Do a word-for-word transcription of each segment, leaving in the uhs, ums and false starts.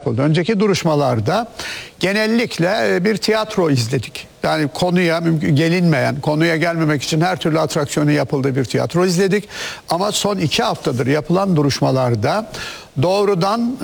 yapıldı. Önceki duruşmalarda genellikle bir tiyatro izledik. Yani konuya gelinmeyen, konuya gelmemek için her türlü atraksiyonu yapıldığı bir tiyatro izledik. Ama son iki haftadır yapılan duruşmalarda doğrudan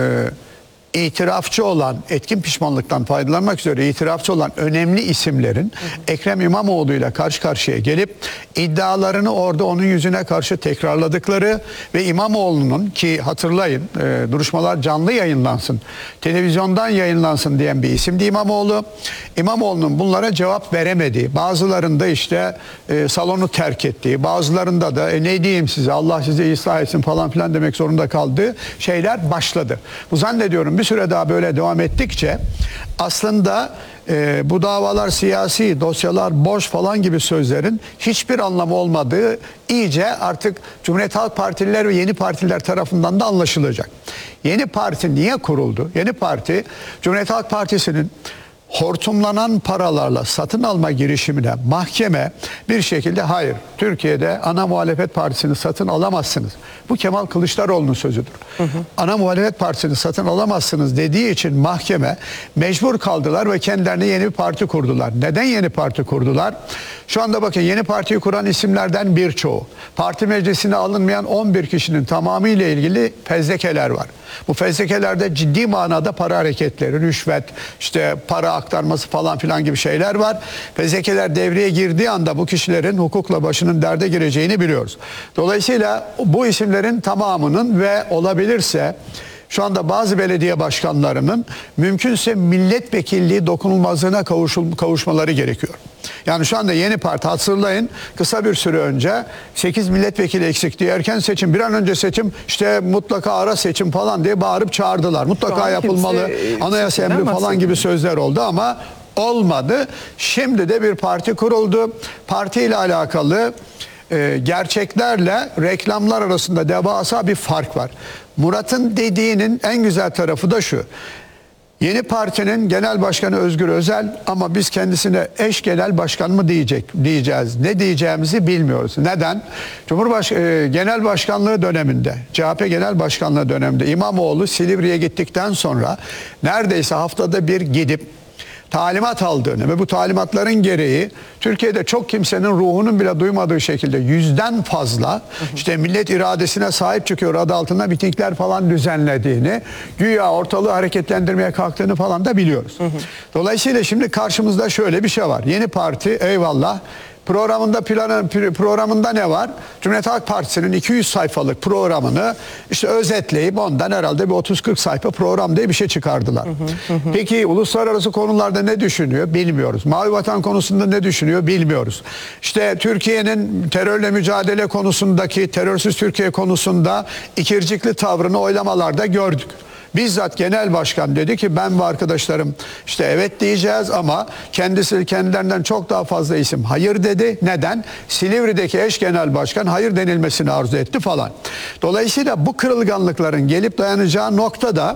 e, itirafçı olan, etkin pişmanlıktan faydalanmak üzere itirafçı olan önemli isimlerin hı hı. Ekrem İmamoğlu ile karşı karşıya gelip iddialarını orada onun yüzüne karşı tekrarladıkları ve İmamoğlu'nun, ki hatırlayın e, duruşmalar canlı yayınlansın, televizyondan yayınlansın diyen bir isimdi İmamoğlu. İmamoğlu'nun bunlara cevap veremediği, bazılarında işte e, salonu terk ettiği, bazılarında da e, ne diyeyim size, Allah sizi ıslah etsin falan filan demek zorunda kaldığı şeyler başladı. Bu zannediyorum bir süre daha böyle devam ettikçe aslında e, bu davalar siyasi, dosyalar boş falan gibi sözlerin hiçbir anlamı olmadığı iyice artık Cumhuriyet Halk Partililer ve yeni partiler tarafından da anlaşılacak. Yeni parti niye kuruldu? Yeni parti, Cumhuriyet Halk Partisi'nin hortumlanan paralarla satın alma girişimine mahkeme bir şekilde hayır, Türkiye'de ana muhalefet partisini satın alamazsınız. Bu Kemal Kılıçdaroğlu'nun sözüdür. Hı hı. Ana muhalefet partisini satın alamazsınız dediği için mahkeme mecbur kaldılar ve kendilerine yeni bir parti kurdular. Neden yeni parti kurdular? Şu anda bakın yeni partiyi kuran isimlerden birçoğu, parti meclisine alınmayan on bir kişinin tamamıyla ilgili fezlekeler var. Bu fezlekelerde ciddi manada para hareketleri, rüşvet, işte para aktarması falan filan gibi şeyler var. Fezlekeler devreye girdiği anda bu kişilerin hukukla başının derde gireceğini biliyoruz. Dolayısıyla bu isimlerin tamamının ve olabilirse şu anda bazı belediye başkanlarının mümkünse milletvekilliği dokunulmazlığına kavuşul, kavuşmaları gerekiyor. Yani şu anda yeni parti, hatırlayın, kısa bir süre önce sekiz milletvekili eksikliği, erken seçim, bir an önce seçim, işte mutlaka ara seçim falan diye bağırıp çağırdılar. Mutlaka yapılmalı, anayasa emri falan gibi sözler oldu ama olmadı. Şimdi de bir parti kuruldu. Partiyle alakalı e, gerçeklerle reklamlar arasında devasa bir fark var. Murat'ın dediğinin en güzel tarafı da şu: yeni partinin genel başkanı Özgür Özel, ama biz kendisine eş genel başkan mı diyecek diyeceğiz. Ne diyeceğimizi bilmiyoruz. Neden? Cumhurbaşkanı e, genel başkanlığı döneminde, C H P genel başkanlığı döneminde İmamoğlu Silivri'ye gittikten sonra neredeyse haftada bir gidip talimat aldığını ve bu talimatların gereği Türkiye'de çok kimsenin ruhunun bile duymadığı şekilde yüzden fazla hı hı. işte millet iradesine sahip çıkıyor adı altında mitingler falan düzenlediğini, güya ortalığı hareketlendirmeye kalktığını falan da biliyoruz. Hı hı. Dolayısıyla şimdi karşımızda şöyle bir şey var. Yeni parti, eyvallah. Programında planı, programında ne var? Cumhuriyet Halk Partisi'nin iki yüz sayfalık programını işte özetleyip ondan herhalde bir otuz kırk sayfa program diye bir şey çıkardılar. Hı hı hı. Peki uluslararası konularda ne düşünüyor? Bilmiyoruz. Mavi Vatan konusunda ne düşünüyor? Bilmiyoruz. İşte Türkiye'nin terörle mücadele konusundaki, terörsüz Türkiye konusunda ikircikli tavrını oylamalarda gördük. Bizzat genel başkan dedi ki ben ve arkadaşlarım işte evet diyeceğiz ama kendisi kendilerinden çok daha fazla isim hayır dedi. Neden? Silivri'deki eş genel başkan hayır denilmesini arzu etti falan. Dolayısıyla bu kırılganlıkların gelip dayanacağı noktada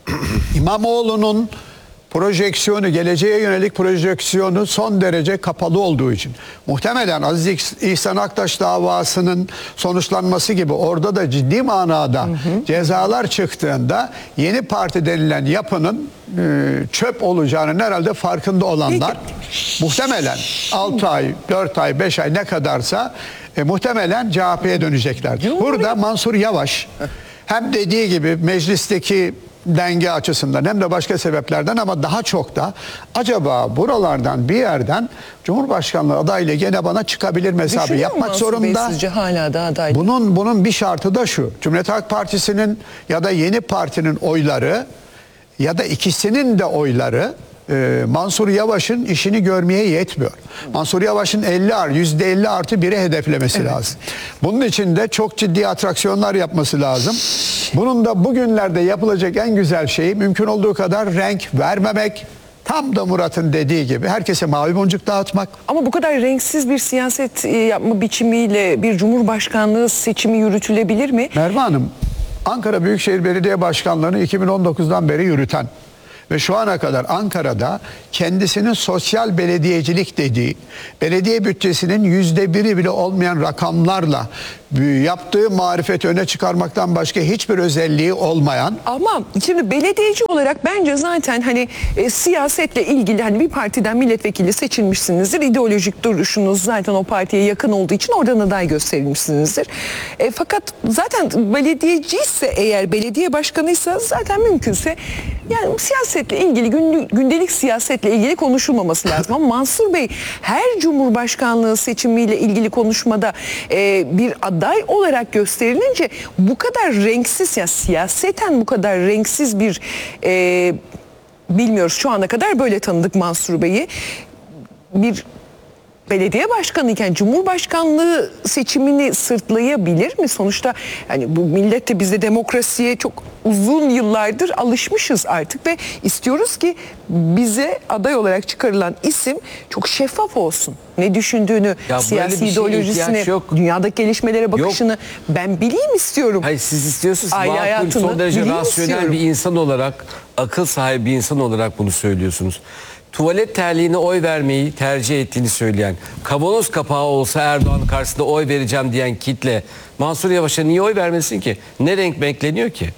İmamoğlu'nun projeksiyonu, geleceğe yönelik projeksiyonu son derece kapalı olduğu için, muhtemelen Aziz İhsan Aktaş davasının sonuçlanması gibi orada da ciddi manada hı hı. cezalar çıktığında yeni parti denilen yapının e, çöp olacağının herhalde farkında olanlar Peki. muhtemelen altı ay, dört ay, beş ay ne kadarsa e, muhtemelen C H P'ye döneceklerdir. Burada Mansur Yavaş hem dediği gibi meclisteki denge açısından hem de başka sebeplerden ama daha çok da acaba buralardan bir yerden Cumhurbaşkanlığı adaylığı gene bana çıkabilir mi hesabı yapmak zorunda. Sizce hala da aday? Bunun, bunun bir şartı da şu: Cumhuriyet Halk Partisi'nin ya da yeni partinin oyları ya da ikisinin de oyları Ee, Mansur Yavaş'ın işini görmeye yetmiyor. Mansur Yavaş'ın elli, yüzde elli artı biri hedeflemesi evet. lazım. Bunun için de çok ciddi atraksiyonlar yapması lazım. Bunun da bugünlerde yapılacak en güzel şeyi mümkün olduğu kadar renk vermemek. Tam da Murat'ın dediği gibi herkese mavi boncuk dağıtmak. Ama bu kadar renksiz bir siyaset yapma biçimiyle bir cumhurbaşkanlığı seçimi yürütülebilir mi? Merve Hanım, Ankara Büyükşehir Belediye Başkanlığı'nı iki bin on dokuzdan beri yürüten ve şu ana kadar Ankara'da kendisinin sosyal belediyecilik dediği, belediye bütçesinin yüzde biri bile olmayan rakamlarla yaptığı marifeti öne çıkarmaktan başka hiçbir özelliği olmayan. Ama şimdi belediyeci olarak bence zaten hani e, siyasetle ilgili hani bir partiden milletvekili seçilmişsinizdir. İdeolojik duruşunuz zaten o partiye yakın olduğu için oradan aday gösterilmişsinizdir. E, fakat zaten belediyeciyse eğer belediye başkanıysa zaten mümkünse yani siyasetle ilgili günlük, gündelik siyasetle ilgili konuşulmaması lazım. Ama Mansur Bey her cumhurbaşkanlığı seçimiyle ilgili konuşmada e, bir aday olarak gösterilince bu kadar renksiz ya siyaseten bu kadar renksiz bir e, bilmiyoruz şu ana kadar böyle tanıdık Mansur Bey'i bir belediye başkanıyken Cumhurbaşkanlığı seçimini sırtlayabilir mi? Sonuçta yani bu millet de bizde demokrasiye çok uzun yıllardır alışmışız artık ve istiyoruz ki bize aday olarak çıkarılan isim çok şeffaf olsun. Ne düşündüğünü, Ya siyasi böyle bir şeye ideolojisini, ihtiyaç yok. dünyadaki gelişmelere bakışını ben bileyim istiyorum. Hayır, siz istiyorsunuz. Aile Makul, hayatını son derece bileyim rasyonel istiyorum. bir insan olarak, akıl sahibi bir insan olarak bunu söylüyorsunuz. Tuvalet terliğine oy vermeyi tercih ettiğini söyleyen, kavanoz kapağı olsa Erdoğan'ın karşısında oy vereceğim diyen kitle Mansur Yavaş'a niye oy vermesin ki? Ne renk bekleniyor ki?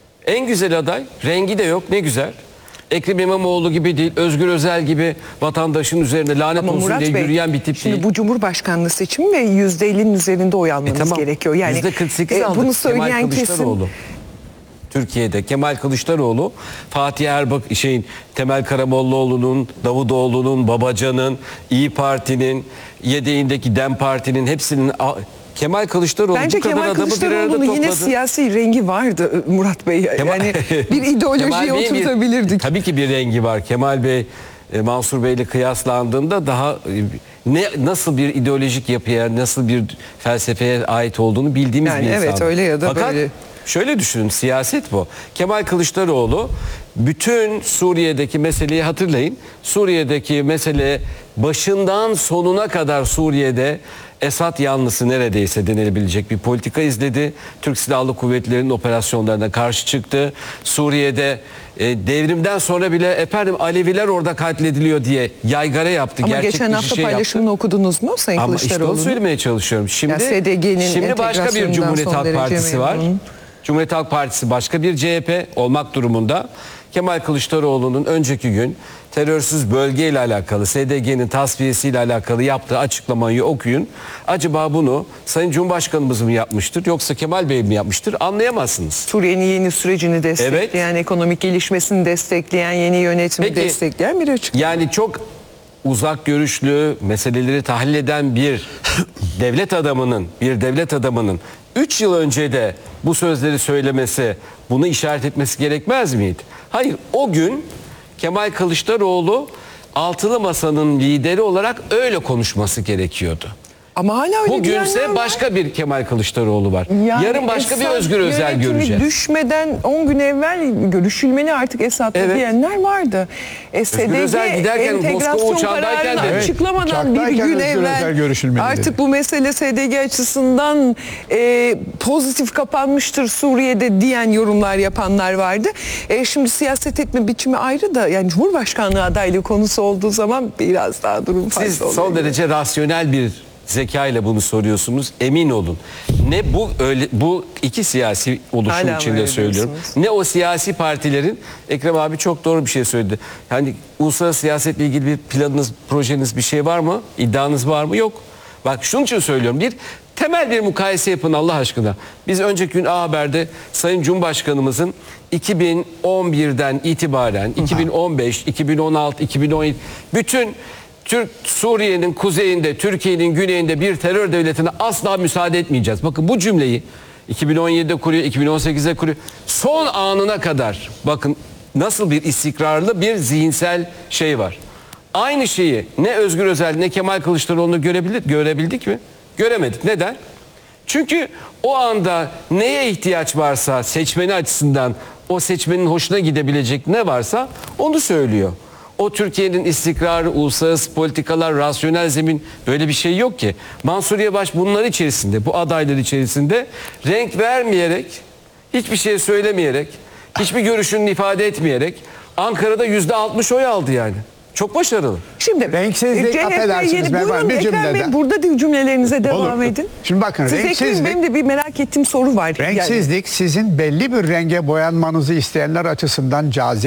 En güzel aday, rengi de yok, ne güzel. Ekrem İmamoğlu gibi değil, Özgür Özel gibi vatandaşın üzerine lanet Ama olsun Murat diye Bey, yürüyen bir tip şimdi değil. bu Cumhurbaşkanlığı seçimi ve yüzde ellinin üzerinde oy almanız E tamam. gerekiyor. Yani yüzde kırk sekiz e, aldık. bunu söyleyen Kemal kesim Kılıçdaroğlu. Türkiye'de Kemal Kılıçdaroğlu, Fatih Erbak, şeyin Temel Karamollaoğlu'nun, Davutoğlu'nun, Babacan'ın, İyi Parti'nin, yedeğindeki Dem Parti'nin hepsinin Kemal Kılıçdaroğlu bence bu kadar Kemal adamı bir arada Kılıçdaroğlu'nun yine topladı. siyasi rengi vardı Murat Bey. Kemal- Yani bir ideolojiye Kemal Bey'in bir- oturtabilirdik. tabii ki bir rengi var. Kemal Bey e, Mansur Bey ile kıyaslandığında daha e, ne nasıl bir ideolojik yapıya, nasıl bir felsefeye ait olduğunu bildiğimiz Yani bir insan. evet, öyle ya da Fakat böyle. şöyle düşünün, siyaset bu. Kemal Kılıçdaroğlu bütün Suriye'deki meseleyi hatırlayın. Suriye'deki mesele başından sonuna kadar Suriye'de Esad yanlısı neredeyse denilebilecek bir politika izledi. Türk Silahlı Kuvvetleri'nin operasyonlarına karşı çıktı. Suriye'de e, devrimden sonra bile efendim Aleviler orada katlediliyor diye yaygara yaptı. Ama Gerçek geçen dışı hafta şey paylaşımını yaptı. okudunuz mu Sayın Ama işte onu Kılıçdaroğlu'nun? söylemeye çalışıyorum. Şimdi, Ya S D G'nin şimdi başka bir entegrasyonundan Cumhuriyet son Halk derece Partisi var. memnun. Cumhuriyet Halk Partisi başka bir C H P olmak durumunda. Kemal Kılıçdaroğlu'nun önceki gün terörsüz bölge ile alakalı, S D G'nin tasfiyesiyle alakalı yaptığı açıklamayı okuyun. Acaba bunu Sayın Cumhurbaşkanımız mı yapmıştır yoksa Kemal Bey mi yapmıştır anlayamazsınız. Suriye'nin yeni sürecini destekleyen, ekonomik gelişmesini destekleyen, yeni yönetimi Peki, destekleyen bir açıklama. Yani çok uzak görüşlü, meseleleri tahlil eden bir devlet adamının, bir devlet adamının üç yıl önce de bu sözleri söylemesi, bunu işaret etmesi gerekmez miydi? Hayır, o gün Kemal Kılıçdaroğlu Altılı Masa'nın lideri olarak öyle konuşması gerekiyordu. Ama hala öyle diyenler Bugünse var. başka bir Kemal Kılıçdaroğlu var. Yani Yarın başka bir Esad Özgür Özel yönetimi göreceğiz. düşmeden on gün evvel görüşülmeli artık Esad'la Evet. diyenler vardı. E, S D G Özel giderken, Moskova entegrasyon uçağındayken kararını de- Evet, açıklamadan bir uçaktayken gün Özgür Özel evvel görüşülmeli artık dedi. bu mesele S D G açısından e, pozitif kapanmıştır Suriye'de diyen yorumlar yapanlar vardı. E, şimdi siyaset etme biçimi ayrı da yani Cumhurbaşkanlığı adaylığı konusu olduğu zaman biraz daha durum farklı Siz oluyor. son derece rasyonel bir zeka ile bunu soruyorsunuz. Emin olun. Ne bu öyle bu iki siyasi oluşum Hala mı içinde öyle söylüyorum. diyorsunuz? Ne o siyasi partilerin, Ekrem abi çok doğru bir şey söyledi. Yani uluslararası siyasetle ilgili bir planınız, projeniz bir şey var mı? İddianız var mı? Yok. Bak şunun için söylüyorum. Bir temel bir mukayese yapın Allah aşkına. Biz önceki gün A Haber'de Sayın Cumhurbaşkanımızın iki bin on birden itibaren iki bin on beş, iki bin on altı, iki bin on yedi bütün Türk Suriye'nin kuzeyinde, Türkiye'nin güneyinde bir terör devletine asla müsaade etmeyeceğiz. Bakın bu cümleyi iki bin on yedide kuruyor, iki bin on sekizde kuruyor. Son anına kadar bakın nasıl bir istikrarlı bir zihinsel şey var. Aynı şeyi ne Özgür Özel ne Kemal Kılıçdaroğlu'nu görebildik, görebildik mi? Göremedik. Neden? Çünkü o anda neye ihtiyaç varsa seçmeni açısından o seçmenin hoşuna gidebilecek ne varsa onu söylüyor. O Türkiye'nin istikrarı, uluslararası politikalar, rasyonel zemin böyle bir şey yok ki. Mansur Yavaş bunlar içerisinde, bu adaylar içerisinde renk vermeyerek, hiçbir şey söylemeyerek, hiçbir görüşünü ifade etmeyerek Ankara'da yüzde altmış oy aldı yani. Çok başarılı. Şimdi Renksizlik, C H P affedersiniz, yeni- ben buyurun bir Ekrem cümleden. Bey, burada da cümlelerinize devam Olur. edin. Şimdi bakın, Siz ekleyin, renksizlik- benim de bir merak ettiğim soru var. Yani- Renksizlik sizin belli bir renge boyanmanızı isteyenler açısından cazip.